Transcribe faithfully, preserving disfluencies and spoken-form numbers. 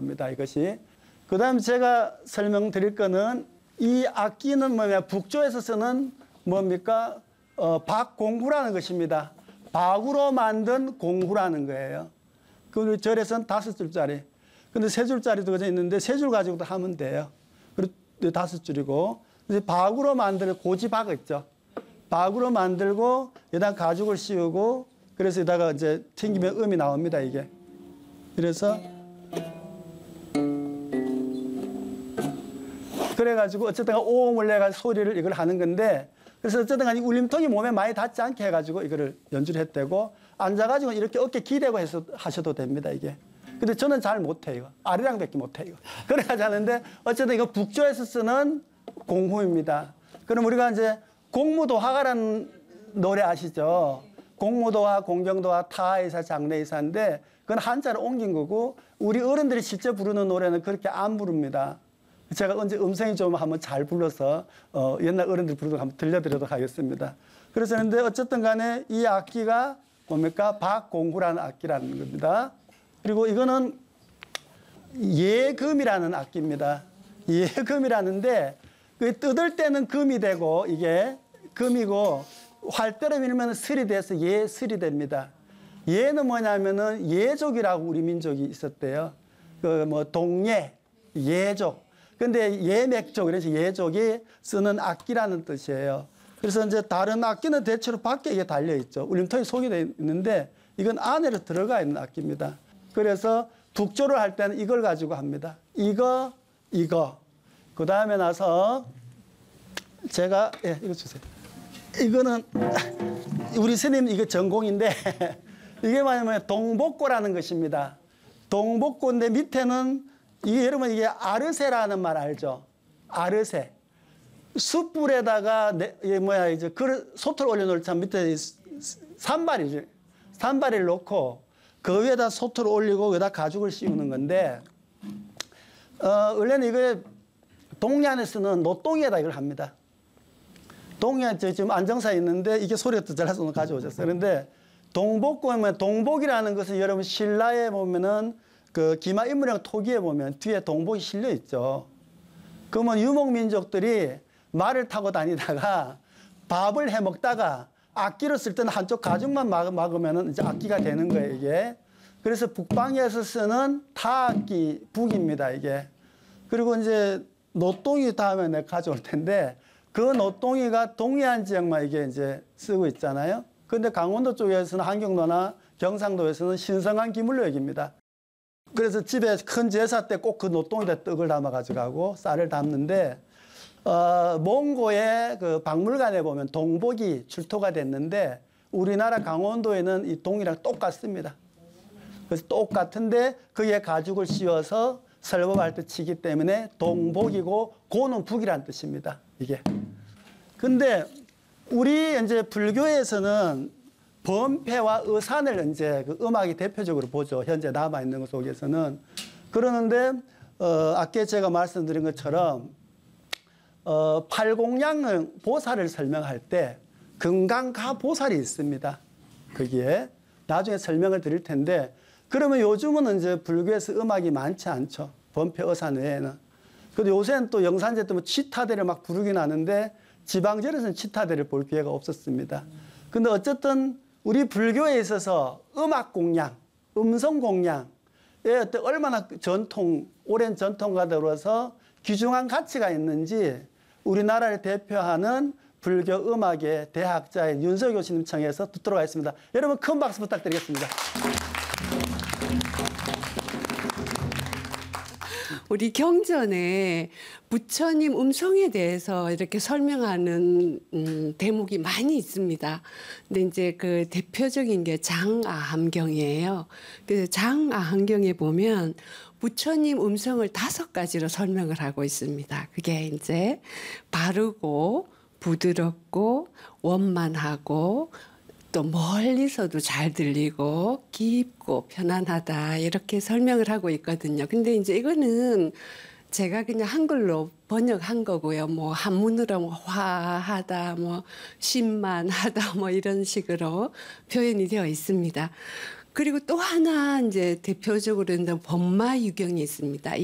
겁니다. 이것이. 그 다음 제가 설명드릴 거는 이 악기는 뭐냐, 북조에서 쓰는 뭡니까? 어, 박공구라는 것입니다. 박으로 만든 공구라는 거예요. 그 절에서는 다섯 줄짜리. 근데 세 줄짜리도 그저 있는데 세 줄 가지고도 하면 돼요. 그리고 다섯 줄이고. 이제 박으로 만드는 고지박 있죠. 박으로 만들고 여기다 가죽을 씌우고 그래서 여기다가 이제 튕기면 음이 나옵니다, 이게. 그래서 그래가지고 어쨌든 오음을 내가 소리를 이걸 하는 건데 그래서 어쨌든 간에 울림통이 몸에 많이 닿지 않게 해가지고 이거를 연주를 했대고 앉아가지고 이렇게 어깨 기대고 해서 하셔도 됩니다, 이게. 근데 저는 잘 못해요, 이거. 아리랑밖에 못해요, 이거. 그래가지고 하는데 어쨌든 이거 북조에서 쓰는 공후입니다. 그럼 우리가 이제 공무도화가라는 노래 아시죠? 공무도화, 공경도화, 타의사, 장례의사인데 그건 한자로 옮긴 거고 우리 어른들이 실제 부르는 노래는 그렇게 안 부릅니다. 제가 언제 음성이 좀 한번 잘 불러서 어, 옛날 어른들 부르는 거 한번 들려드리도록 하겠습니다. 그래서 근데 어쨌든 간에 이 악기가 뭡니까? 박공구라는 악기라는 겁니다. 그리고 이거는 예금이라는 악기입니다. 예금이라는데 그 뜯을 때는 금이 되고 이게 금이고 활대로 밀면 슬이 돼서 예슬이 됩니다. 예는 뭐냐면은 예족이라고 우리 민족이 있었대요. 그 뭐 동예, 예족. 근데 예맥족, 그래서 예족이 쓰는 악기라는 뜻이에요. 그래서 이제 다른 악기는 대체로 밖에 이게 달려 있죠. 울림통이 속에 되어 있는데 이건 안으로 들어가 있는 악기입니다. 그래서 북조를 할 때는 이걸 가지고 합니다. 이거, 이거. 그 다음에 나서 제가, 예, 이거 주세요. 이거는 우리 스님 이거 전공인데 이게 뭐냐면 동복고라는 것입니다. 동복고인데 밑에는 이게 여러분 이게 아르세라는 말 알죠? 아르세. 숯불에다가 네, 이게 뭐야 이제 그 소틀 올려놓을 참 밑에 산발이죠. 산발을 놓고 그 위에다 소틀을 올리고 여기다 가죽을 씌우는 건데 어, 원래는 이거 동해안에서는 노동에다 이걸 합니다. 동해안 지금 안정사에 있는데 이게 소리가 더 잘나서 오늘 가져오셨어요. 그런데 동복고면 동복이라는 것은 여러분 신라에 보면은 그 기마 인물형 토기에 보면 뒤에 동복이 실려 있죠. 그러면 유목민족들이 말을 타고 다니다가 밥을 해 먹다가 악기를 쓸 때는 한쪽 가죽만 막, 막으면 이제 악기가 되는 거예요, 이게. 그래서 북방에서 쓰는 타악기 북입니다, 이게. 그리고 이제 노동이 다음에 내가 가져올 텐데 그 노동이가 동해안 지역만 이게 이제 쓰고 있잖아요. 근데 강원도 쪽에서는 한경도나 경상도에서는 신성한 기물로 여깁니다. 그래서 집에 큰 제사 때 꼭 그 노동에다 떡을 담아 가져가고 쌀을 담는데 어, 몽고의 그 박물관에 보면 동복이 출토가 됐는데 우리나라 강원도에는 이 동이랑 똑같습니다. 그래서 똑같은데 그에 가죽을 씌워서 설법할 때 치기 때문에 동복이고 고는 북이라는 뜻입니다. 이게. 근데 우리 이제 불교에서는 범패와 의산을 이제 그 음악이 대표적으로 보죠. 현재 남아 있는 것 속에서는. 그러는데 어, 아까 제가 말씀드린 것처럼 어, 팔공양 보살을 설명할 때 금강가 보살이 있습니다. 거기에 나중에 설명을 드릴 텐데 그러면 요즘은 이제 불교에서 음악이 많지 않죠. 범패 의산 외에는. 근데 요새는 또 영산제 때문에 치타대를 막 부르긴 하는데 지방절에서는 치타대를 볼 기회가 없었습니다. 근데 어쨌든 우리 불교에 있어서 음악 공양, 음성 공양에 어떤 얼마나 전통, 오랜 전통과 더불어서 귀중한 가치가 있는지 우리나라를 대표하는 불교 음악의 대학자인 윤석 교수님 청해서 듣도록 하겠습니다. 여러분 큰 박수 부탁드리겠습니다. 우리 경전에 부처님 음성에 대해서 이렇게 설명하는 음, 대목이 많이 있습니다. 근데 이제 그 대표적인 게 장아함경이에요. 그래서 장아함경에 보면 부처님 음성을 다섯 가지로 설명을 하고 있습니다. 그게 이제 바르고 부드럽고 원만하고 또 멀리서도 잘 들리고 깊고 편안하다 이렇게 설명을 하고 있거든요. 근데 이제 이거는 제가 그냥 한글로 번역한 거고요. 뭐 한문으로 뭐 화하다, 뭐 신만하다, 뭐 이런 식으로 표현이 되어 있습니다. 그리고 또 하나 이제 대표적으로 있는 법마 유경이 있습니다.